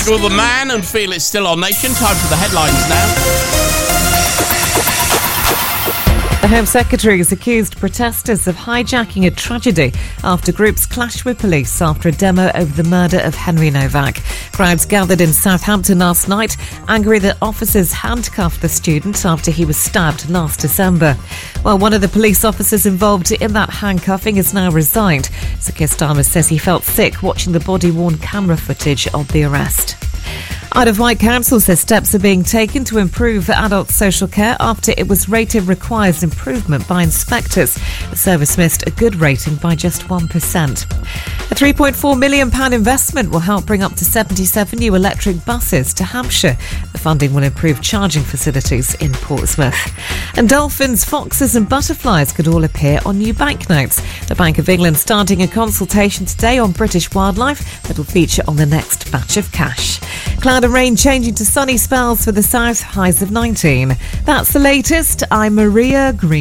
Oscar the Man and Feel It's Still Our Nation. Time for the headlines now. The Home Secretary has accused protesters of hijacking a tragedy after groups clashed with police after a demo over the murder of Henry Novak. Crowds gathered in Southampton last night, angry that officers handcuffed the student after he was stabbed last December. Well, one of the police officers involved in that handcuffing has now resigned. Sir Keir Starmer says he felt sick watching the body-worn camera footage of the arrest. Isle of Wight Council says steps are being taken to improve adult social care after it was rated requires improvement by inspectors. The service missed a good rating by just 1%. A £3.4 million investment will help bring up to 77 new electric buses to Hampshire. The funding will improve charging facilities in Portsmouth. And dolphins, foxes and butterflies could all appear on new banknotes. The Bank of England starting a consultation today on British wildlife that will feature on the next batch of cash. Cloud and rain changing to sunny spells for the south, highs of 19. That's the latest. I'm Maria Green.